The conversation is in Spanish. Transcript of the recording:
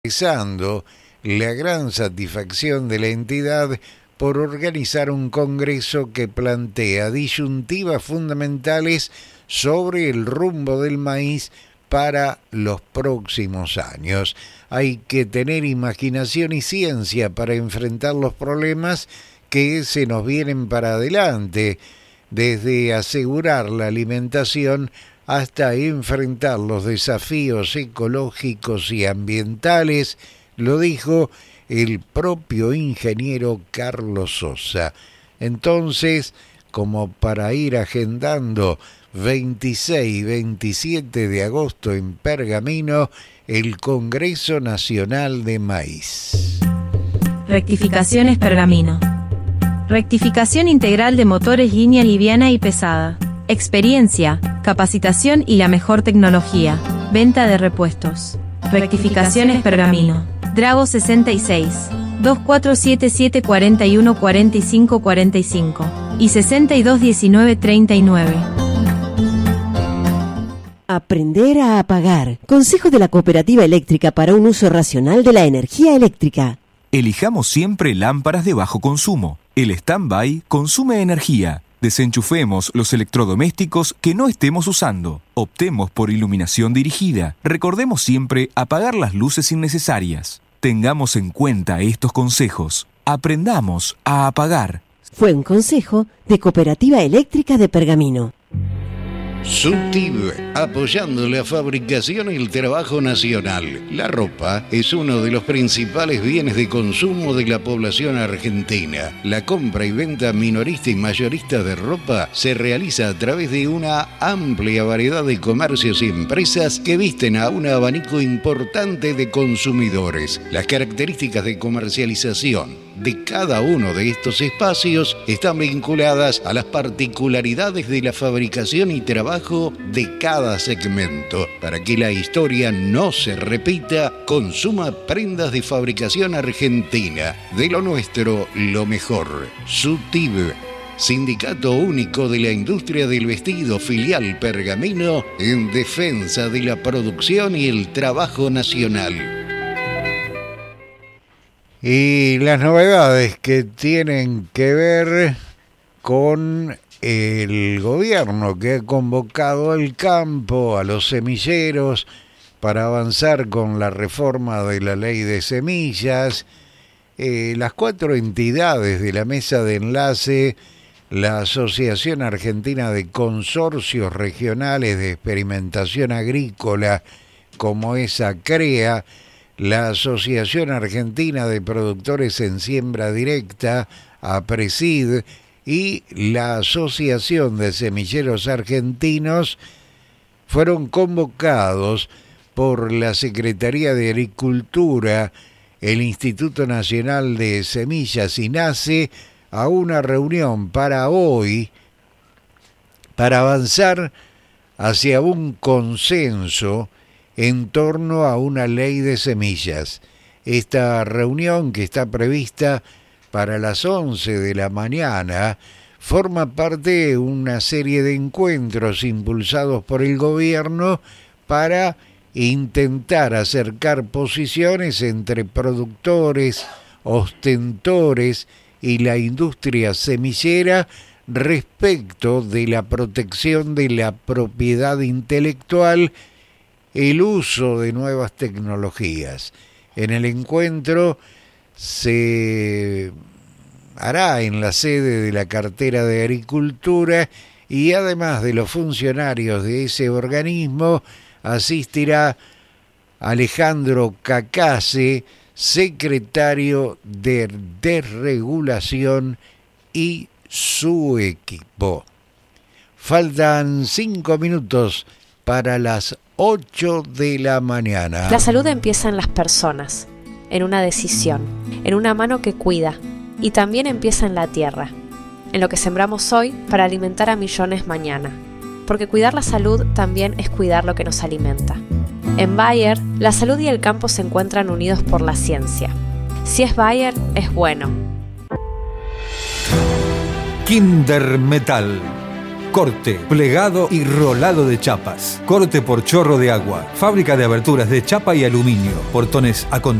expresando la gran satisfacción de la entidad por organizar un congreso que plantea disyuntivas fundamentales sobre el rumbo del maíz para los próximos años. Hay que tener imaginación y ciencia para enfrentar los problemas que se nos vienen para adelante, desde asegurar la alimentación hasta enfrentar los desafíos ecológicos y ambientales, lo dijo el propio ingeniero Carlos Sosa. Entonces, como para ir agendando 26 y 27 de agosto en Pergamino, el Congreso Nacional de Maíz. Rectificaciones Pergamino. Rectificación integral de motores línea liviana y pesada. Experiencia, capacitación y la mejor tecnología. Venta de repuestos. Rectificaciones Pergamino. Drago 66, 2477 41 45 45 y 62 19 39. Aprender a apagar. Consejo de la Cooperativa Eléctrica para un uso racional de la energía eléctrica. Elijamos siempre lámparas de bajo consumo. El stand-by consume energía. Desenchufemos los electrodomésticos que no estemos usando. Optemos por iluminación dirigida. Recordemos siempre apagar las luces innecesarias. Tengamos en cuenta estos consejos. Aprendamos a apagar. Fue un consejo de Cooperativa Eléctrica de Pergamino. SUTIB, apoyando la fabricación y el trabajo nacional. La ropa es uno de los principales bienes de consumo de la población argentina. La compra y venta minorista y mayorista de ropa se realiza a través de una amplia variedad de comercios y empresas que visten a un abanico importante de consumidores. Las características de comercialización de cada uno de estos espacios están vinculadas a las particularidades de la fabricación y trabajo de cada segmento. Para que la historia no se repita, consuma prendas de fabricación argentina. De lo nuestro, lo mejor. SUTIB, Sindicato Único de la Industria del Vestido, filial Pergamino, en defensa de la producción y el trabajo nacional. Y las novedades que tienen que ver con el gobierno que ha convocado al campo, a los semilleros, para avanzar con la reforma de la ley de semillas. Las 4 entidades de la mesa de enlace, la Asociación Argentina de Consorcios Regionales de Experimentación Agrícola, como es ACREA, la Asociación Argentina de Productores en Siembra Directa, APRESID, y la Asociación de Semilleros Argentinos, fueron convocados por la Secretaría de Agricultura, el Instituto Nacional de Semillas, INASE, a una reunión para hoy, para avanzar hacia un consenso en torno a una ley de semillas. Esta reunión, que está prevista para las 11 de la mañana, forma parte de una serie de encuentros impulsados por el gobierno para intentar acercar posiciones entre productores, ostentores y la industria semillera respecto de la protección de la propiedad intelectual, el uso de nuevas tecnologías. En el encuentro se hará en la sede de la Cartera de Agricultura y además de los funcionarios de ese organismo asistirá Alejandro Cacase, secretario de Desregulación, y su equipo. Faltan 5 minutos para las 8 de la mañana. La salud empieza en las personas, en una decisión, en una mano que cuida, y también empieza en la tierra, en lo que sembramos hoy para alimentar a millones mañana, porque cuidar la salud también es cuidar lo que nos alimenta. En Bayer, la salud y el campo se encuentran unidos por la ciencia. Si es Bayer, es bueno. Kinder Metal, corte, plegado y rolado de chapas. Corte por chorro de agua. Fábrica de aberturas de chapa y aluminio. Portones acondicionados